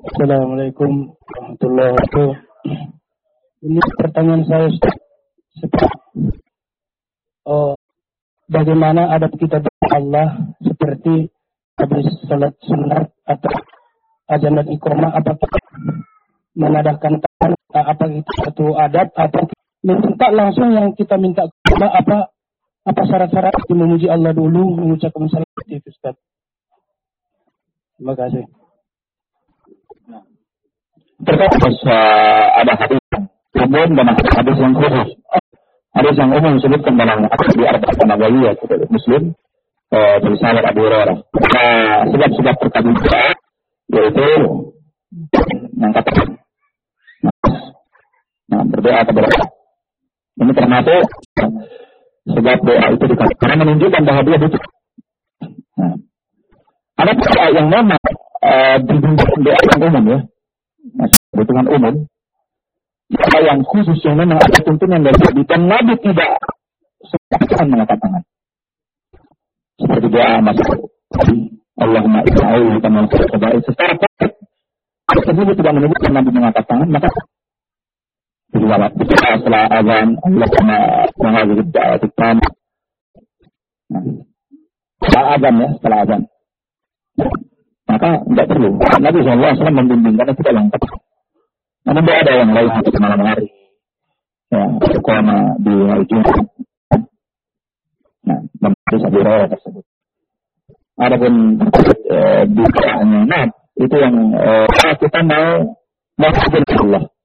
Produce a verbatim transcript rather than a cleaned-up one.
Assalamualaikum warahmatullahi wabarakatuh. Ini pertanyaan saya, Ustaz. Oh, bagaimana adab kita dengan Allah seperti habis salat sunat atau azan dan iqamah, apakah menadahkan tangan, apa itu satu adab atau minta langsung yang kita minta kepada apa apa syarat-syarat memuji Allah dulu mengucapkan salam seperti itu, Ustaz. Terima kasih. Terkait ada hadis umum dan hadis yang khusus. Hadis yang umum disebutkan dalam di Arba'ah Nawawiyah kepada Muslim dari sahabat Abu Hurairah. Sebab-sebab terkait doa yaitu yang katakan nah, berdoa kepada Allah. Ini termasuk sebab doa itu dikatakan karena menunjukkan bahwa dia butuh. Nah, ada doa yang memang uh, dibutuhkan doa yang umum ya, kebutuhan umum. Doa yang khusus yang memang ada tuntunan dari Nabi dan Nabi tidak sembarangan mengangkat tangan. Seperti doa masuk Allahumma ij'alni kama sabari secara konkret. Tersebut tidak menyebutkan Nabi mengangkat tangan, maka dijawab setelah azan Allahumma menghadiri doa titam. Setelah azan ya, setelah azan. Maka tidak perlu. Nabi shallallahu alaihi wasallam membimbingkan itu dalam lengkap. Namun tidak ada yang lain untuk malam hari. Ya, iqamah di hari Jumat. Nah, memberi Abu Hurairah tersebut. Adapun eh, di doanya, nah itu yang eh, kita mau menghadiri Allah.